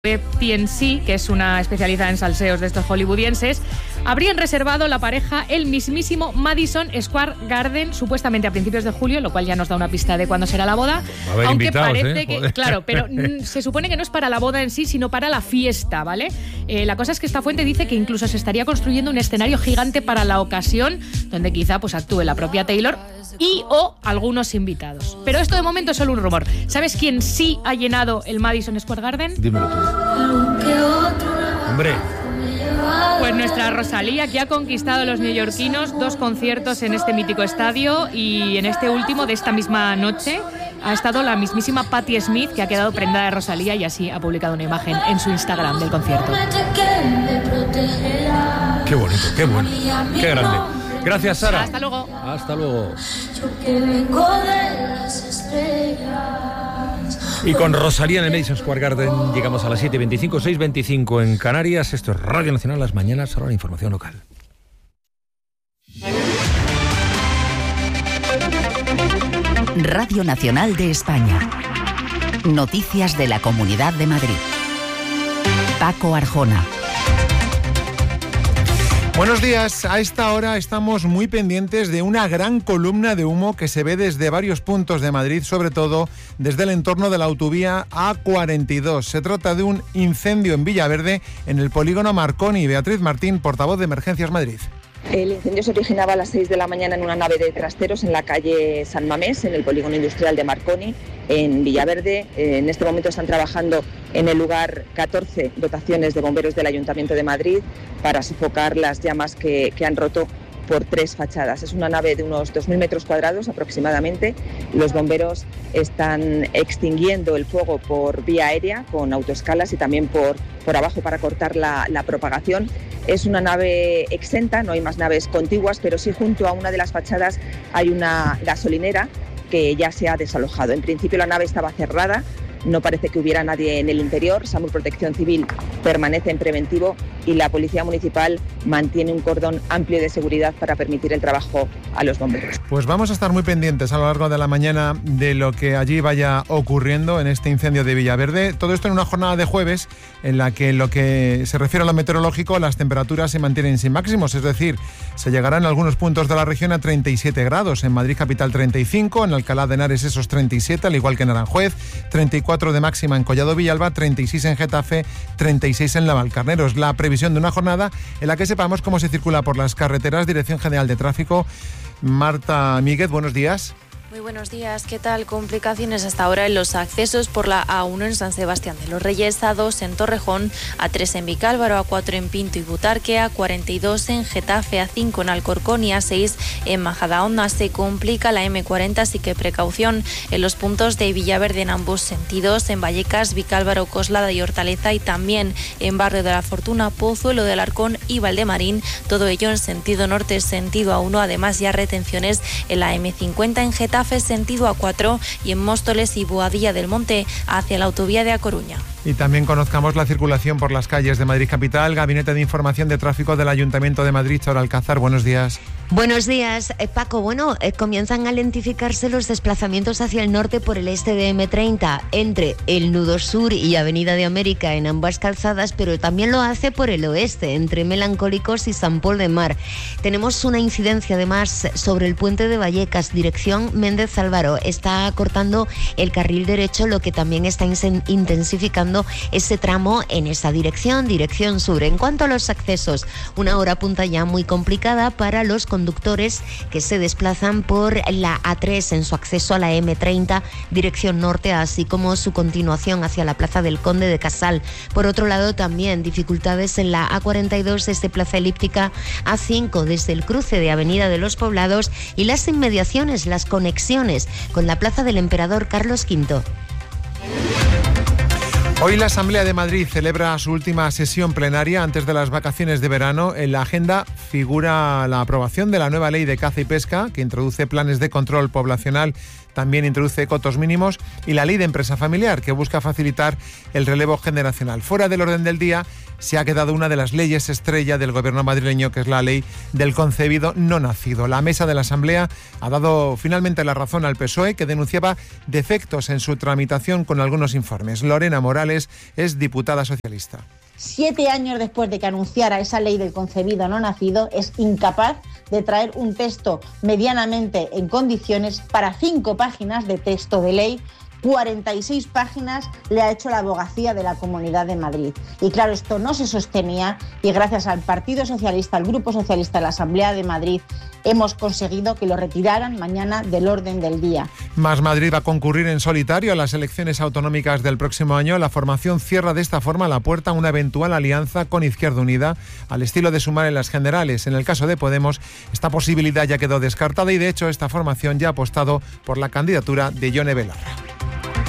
PNC, que es una especialidad en salseos de estos hollywoodienses, habrían reservado la pareja el mismísimo Madison Square Garden, supuestamente a principios de julio, lo cual ya nos da una pista de cuándo será la boda. Aunque parece que, claro, pero se supone que no es para la boda en sí, sino para la fiesta, ¿vale? La cosa es que esta fuente dice que incluso se estaría construyendo un escenario gigante para la ocasión, donde quizá pues actúe la propia Taylor y o algunos invitados. Pero esto de momento es solo un rumor. ¿Sabes quién sí ha llenado el Madison Square Garden? Dímelo tú. Hombre. Pues nuestra Rosalía, que ha conquistado a los neoyorquinos 2 conciertos en este mítico estadio, y en este último de esta misma noche ha estado la mismísima Patti Smith, que ha quedado prendada de Rosalía y así ha publicado una imagen en su Instagram del concierto. Qué bonito, qué bueno, qué grande. Gracias, Sara. Hasta luego. Hasta luego. Y con Rosalía en el Madison Square Garden llegamos a las 7:25, 6:25 en Canarias. Esto es Radio Nacional, las mañanas, ahora la información local. Radio Nacional de España. Noticias de la Comunidad de Madrid. Paco Arjona. Buenos días. A esta hora estamos muy pendientes de una gran columna de humo que se ve desde varios puntos de Madrid, sobre todo desde el entorno de la autovía A42. Se trata de un incendio en Villaverde, en el polígono Marconi. Beatriz Martín, portavoz de Emergencias Madrid. El incendio se originaba a las 6 de la mañana en una nave de trasteros en la calle San Mamés, en el polígono industrial de Marconi, en Villaverde. En este momento están trabajando en el lugar 14 dotaciones de bomberos del Ayuntamiento de Madrid para sofocar las llamas que han roto por 3 fachadas. Es una nave de unos 2.000 metros cuadrados aproximadamente. Los bomberos están extinguiendo el fuego por vía aérea con autoescalas y también por abajo para cortar la propagación. Es una nave exenta, no hay más naves contiguas, pero sí junto a una de las fachadas hay una gasolinera que ya se ha desalojado. En principio la nave estaba cerrada, no parece que hubiera nadie en el interior. SAMUR Protección Civil permanece en preventivo y la Policía Municipal mantiene un cordón amplio de seguridad para permitir el trabajo a los bomberos. Pues vamos a estar muy pendientes a lo largo de la mañana de lo que allí vaya ocurriendo en este incendio de Villaverde. Todo esto en una jornada de jueves en la que, en lo que se refiere a lo meteorológico, las temperaturas se mantienen sin máximos, es decir, se llegará en algunos puntos de la región a 37 grados, en Madrid capital 35, en Alcalá de Henares esos 37, al igual que en Aranjuez, 34 de máxima en Collado Villalba, 36 en Getafe, 36 en Navalcarneros. La previsión de una jornada en la que sepamos cómo se circula por las carreteras. Dirección General de Tráfico, Marta Míguez, buenos días. Muy buenos días, ¿qué tal? Complicaciones hasta ahora en los accesos por la A1 en San Sebastián de los Reyes, A2 en Torrejón, A3 en Vicálvaro, A4 en Pinto y Butarque, A42 en Getafe, A5 en Alcorcón y A6 en Majadahonda. Se complica la M40, así que precaución en los puntos de Villaverde en ambos sentidos, en Vallecas, Vicálvaro, Coslada y Hortaleza, y también en Barrio de la Fortuna, Pozuelo del Arcón y Valdemarín. Todo ello en sentido norte, sentido A1. Además, ya retenciones en la M50 en Getafe, sentido A4, y en Móstoles y Boadilla del Monte hacia la autovía de A Coruña. Y también conozcamos la circulación por las calles de Madrid capital. Gabinete de Información de Tráfico del Ayuntamiento de Madrid, Charo Alcázar, buenos días. Buenos días, Paco. Comienzan a lentificarse los desplazamientos hacia el norte por el este de M30, entre el nudo sur y Avenida de América en ambas calzadas, pero también lo hace por el oeste, entre Melancólicos y San Pol de Mar. Tenemos una incidencia además sobre el puente de Vallecas, dirección Méndez Álvaro. Está cortando el carril derecho, lo que también está intensificando ese tramo en esa dirección sur. En cuanto a los accesos, una hora punta ya muy complicada para los conductores que se desplazan por la A3 en su acceso a la M30 dirección norte, así como su continuación hacia la Plaza del Conde de Casal. Por otro lado, también dificultades en la A42 desde Plaza Elíptica, A5 desde el cruce de Avenida de los Poblados y las inmediaciones, las conexiones con la Plaza del Emperador Carlos V. Hoy la Asamblea de Madrid celebra su última sesión plenaria antes de las vacaciones de verano. En la agenda figura la aprobación de la nueva ley de caza y pesca, que introduce planes de control poblacional, también introduce cotos mínimos, y la ley de empresa familiar, que busca facilitar el relevo generacional. Fuera del orden del día, se ha quedado una de las leyes estrella del gobierno madrileño, que es la ley del concebido no nacido. La mesa de la Asamblea ha dado finalmente la razón al PSOE, que denunciaba defectos en su tramitación con algunos informes. Lorena Morales es diputada socialista. 7 años después de que anunciara esa ley del concebido no nacido, es incapaz de traer un texto medianamente en condiciones para 5 páginas de texto de ley. 46 páginas le ha hecho la abogacía de la Comunidad de Madrid. Y claro, esto no se sostenía y gracias al Partido Socialista, al Grupo Socialista de la Asamblea de Madrid, hemos conseguido que lo retiraran mañana del orden del día. Más Madrid va a concurrir en solitario a las elecciones autonómicas del próximo año. La formación cierra de esta forma la puerta a una eventual alianza con Izquierda Unida, al estilo de Sumar en las generales. En el caso de Podemos, esta posibilidad ya quedó descartada y de hecho esta formación ya ha apostado por la candidatura de Yone Belarra.